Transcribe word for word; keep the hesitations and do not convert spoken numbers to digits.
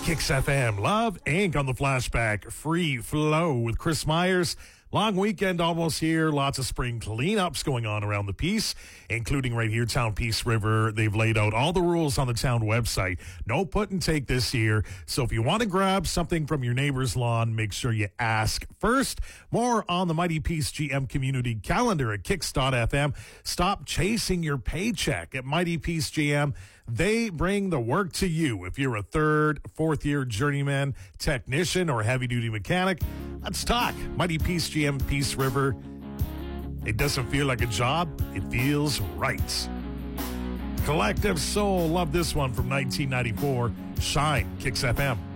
Kicks F M, Love Incorporated on the flashback. Free Flow with Chris Myers. Long weekend almost here. Lots of spring cleanups going on around the piece, including right here, Town Peace River. They've laid out all the rules on the town website. No put and take this year. So if you want to grab something from your neighbor's lawn, make sure you ask first. More on the Mighty Peace G M community calendar at kicks dot f m. Stop chasing your paycheck at Mighty Peace G M. They bring the work to you. If you're a third, fourth year journeyman, technician, or heavy duty mechanic, let's talk. Mighty Peace G M, Peace River. It doesn't feel like a job. It feels right. Collective Soul. Love this one from nineteen ninety-four. Shine, Kicks F M.